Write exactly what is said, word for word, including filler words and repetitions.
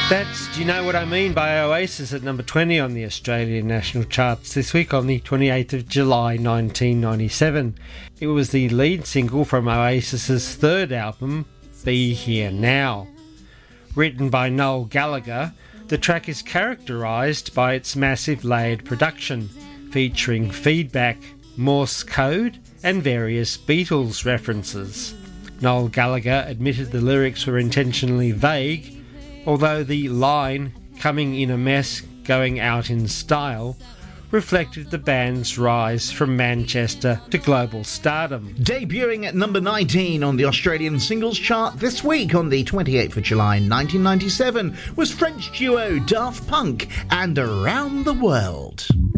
That's Do You Know What I Mean by Oasis at number twenty on the Australian national charts this week on the twenty-eighth of July nineteen ninety-seven. It was the lead single from Oasis's third album, Be Here Now. Written by Noel Gallagher, the track is characterised by its massive layered production, featuring feedback, Morse code and various Beatles references. Noel Gallagher admitted the lyrics were intentionally vague, although the line, "coming in a mess, going out in style," reflected the band's rise from Manchester to global stardom. Debuting at number nineteen on the Australian singles chart this week on the twenty-eighth of July nineteen ninety-seven was French duo Daft Punk and Around the World.